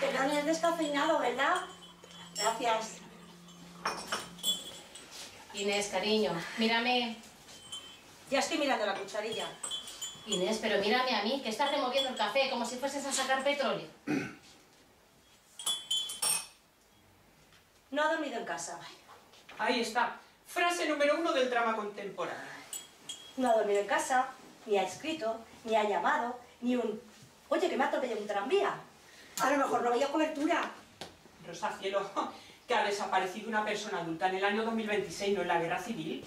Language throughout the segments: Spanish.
Perdón, es descafeinado, ¿verdad? Gracias. Inés, cariño, mírame. Ya estoy mirando la cucharilla. Inés, pero mírame a mí, que estás removiendo el café como si fueses a sacar petróleo. No ha dormido en casa. Ahí está. Frase número 1 del drama contemporáneo. No ha dormido en casa, ni ha escrito, ni ha llamado, ni un... Oye, que me ha atropellado un tranvía. A lo mejor no veía cobertura. Rosa Cielo, que ha desaparecido una persona adulta en el año 2026, no en la guerra civil.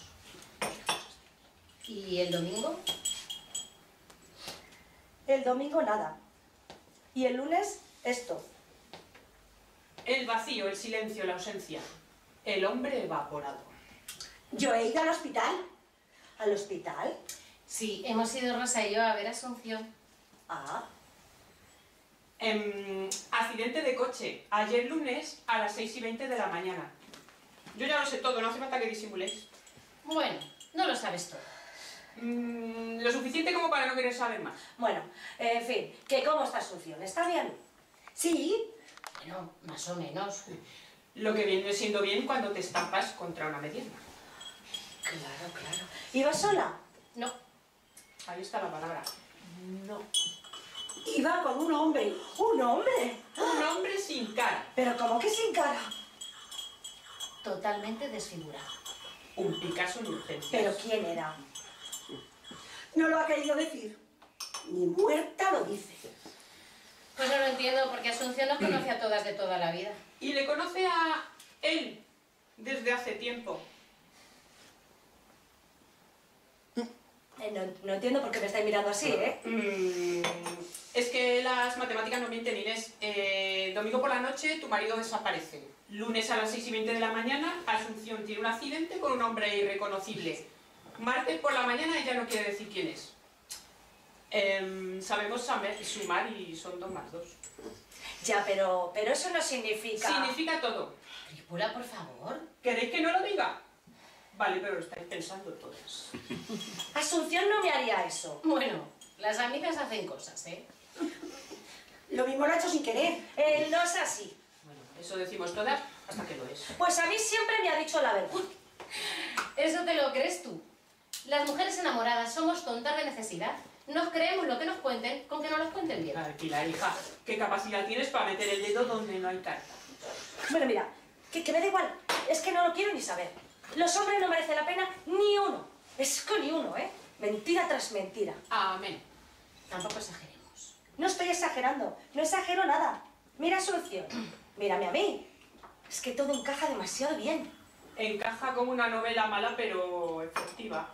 ¿Y el domingo? El domingo nada. Y el lunes esto. El vacío, el silencio, la ausencia. El hombre evaporado. Yo he ido al hospital. ¿Al hospital? Sí, hemos ido Rosa y yo a ver a Asunción. Ah. Accidente de coche. Ayer lunes a las 6:20 de la mañana. Yo ya lo sé todo, no hace falta que disimuléis. Bueno, no lo sabes todo. Lo suficiente como para no querer saber más. Bueno, en fin, que ¿cómo está Asunción? ¿Está bien? ¿Sí? Bueno, más o menos. Lo que viene siendo bien cuando te estampas contra una mediana. Claro, claro. ¿Iba sola? No. Ahí está la palabra. No. Iba con un hombre. ¿Un hombre? Un hombre sin cara. ¿Pero cómo que sin cara? Totalmente desfigurado. Un Picasso en urgencias. ¿Pero quién era? No lo ha querido decir. Ni muerta lo dice. Pues no lo entiendo, porque Asunción nos conoce a todas de toda la vida. Y le conoce a él desde hace tiempo. No entiendo por qué me estáis mirando así, ¿eh? Es que las matemáticas no mienten, Inés. Domingo por la noche tu marido desaparece. Lunes a las 6:20 de la mañana Asunción tiene un accidente con un hombre irreconocible. Martes por la mañana ella no quiere decir quién es. Sabemos sumar y son 2 más 2. Ya, pero eso no significa... Significa todo. Tripula, por favor. ¿Queréis que no lo diga? Vale, pero lo estáis pensando todas. Asunción no me haría eso. Bueno, las amigas hacen cosas, ¿eh? Lo mismo lo ha hecho sin querer. Él no es así. Bueno, eso decimos todas hasta que lo es. Pues a mí siempre me ha dicho la verdad. Eso te lo crees tú. Las mujeres enamoradas somos tontas de necesidad. Nos creemos lo que nos cuenten con que no nos cuenten bien. Tranquila, hija. ¿Qué capacidad tienes para meter el dedo donde no hay carta? Bueno, mira, que me da igual. Es que no lo quiero ni saber. Los hombres no merecen la pena ni uno. Es que ni uno, ¿eh? Mentira tras mentira. Amén. Tampoco exageremos. No estoy exagerando. No exagero nada. Mira Asunción. Mírame a mí. Es que todo encaja demasiado bien. Encaja como una novela mala pero efectiva.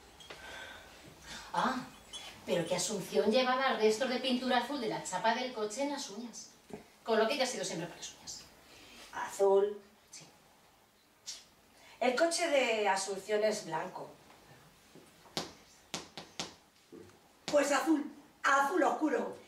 Ah, pero que Asunción llevaba restos de pintura azul de la chapa del coche en las uñas. Con lo que ella ha sido siempre para las uñas. Azul. Sí. El coche de Asunción es blanco. Pues azul. Azul oscuro.